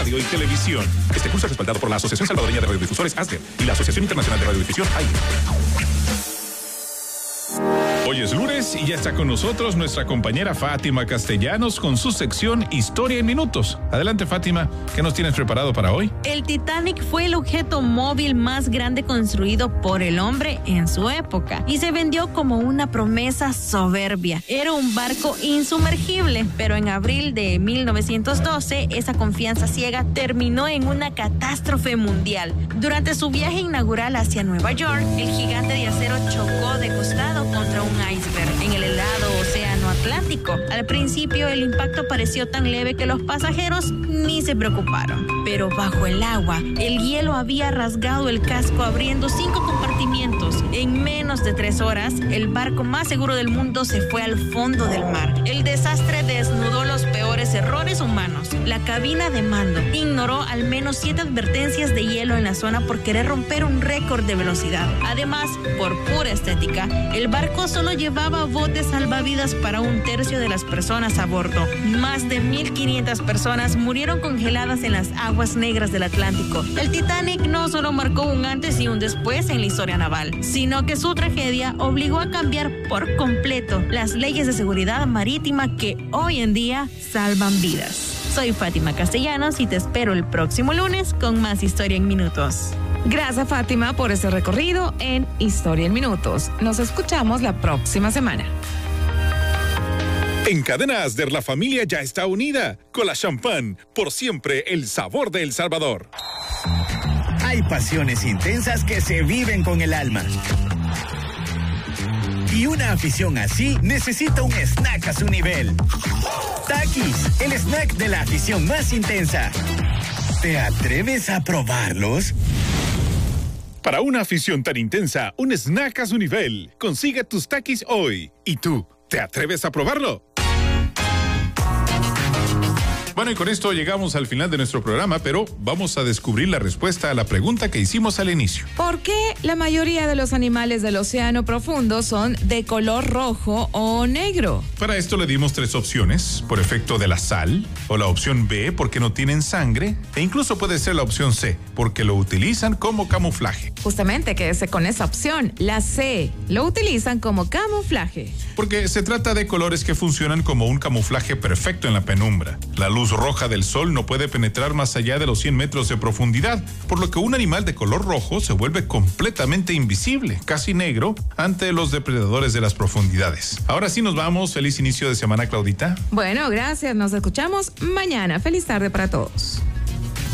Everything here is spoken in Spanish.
radio y televisión. Este curso es respaldado por la Asociación Salvadoreña de Radiodifusores, ASDER, y la Asociación Internacional de Radiodifusión, AIRE. Hoy es lunes y ya está con nosotros nuestra compañera Fátima Castellanos con su sección Historia en Minutos. Adelante, Fátima, ¿qué nos tienes preparado para hoy? El Titanic fue el objeto móvil más grande construido por el hombre en su época y se vendió como una promesa soberbia. Era un barco insumergible, pero en abril de 1912 esa confianza ciega terminó en una catástrofe mundial. Durante su viaje inaugural hacia Nueva York, el gigante de acero chocó de costado contra un iceberg en el helado océano Atlántico. Al principio el impacto pareció tan leve que los pasajeros ni se preocuparon. Pero bajo el agua, el hielo había rasgado el casco abriendo 5 compartimientos. En menos de 3 horas, el barco más seguro del mundo se fue al fondo del mar. El desastre desnudó los peores errores humanos. La cabina de mando ignoró al menos 7 advertencias de hielo en la zona por querer romper un récord de velocidad. Además, por pura estética, el barco solo llevaba botes salvavidas para 1/3 de las personas a bordo. Más de 1,500 personas murieron congeladas en las aguas negras del Atlántico. El Titanic no solo marcó un antes y un después en la historia naval, sino que su tragedia obligó a cambiar por completo las leyes de seguridad marítima que hoy en día salvan vidas. Soy Fátima Castellanos y te espero el próximo lunes con más Historia en Minutos. Gracias, Fátima, por este recorrido en Historia en Minutos. Nos escuchamos la próxima semana. En Cadena ASDER, la familia ya está unida. Con la champán, por siempre el sabor de El Salvador. Hay pasiones intensas que se viven con el alma. Y una afición así necesita un snack a su nivel. Takis, el snack de la afición más intensa. ¿Te atreves a probarlos? Para una afición tan intensa, un snack a su nivel. Consigue tus Takis hoy. ¿Y tú, te atreves a probarlo? Bueno, y con esto llegamos al final de nuestro programa, pero vamos a descubrir la respuesta a la pregunta que hicimos al inicio. ¿Por qué la mayoría de los animales del océano profundo son de color rojo o negro? Para esto le dimos 3 opciones: por efecto de la sal, o la opción B, porque no tienen sangre, e incluso puede ser la opción C, porque lo utilizan como camuflaje. Justamente quédese con esa opción, la C, lo utilizan como camuflaje. Porque se trata de colores que funcionan como un camuflaje perfecto en la penumbra. La luz roja del sol no puede penetrar más allá de los 100 metros de profundidad, por lo que un animal de color rojo se vuelve completamente invisible, casi negro, ante los depredadores de las profundidades. Ahora sí nos vamos. Feliz inicio de semana, Claudita. Bueno, gracias. Nos escuchamos mañana. Feliz tarde para todos.